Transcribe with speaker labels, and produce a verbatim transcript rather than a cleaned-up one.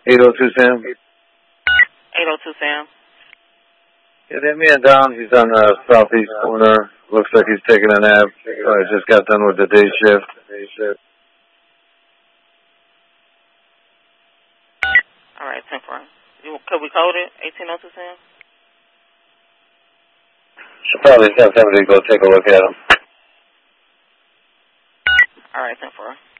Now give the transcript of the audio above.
Speaker 1: eight oh two Sam.
Speaker 2: eight oh two Sam.
Speaker 1: Yeah, that man down, he's on the southeast corner. Looks like he's taking a nap. Uh, just got done with the day shift. Day shift.
Speaker 2: All right, ten four. Could we code it? eighteen oh two Sam?
Speaker 1: Should probably have somebody go take a look at him.
Speaker 2: All right, ten four.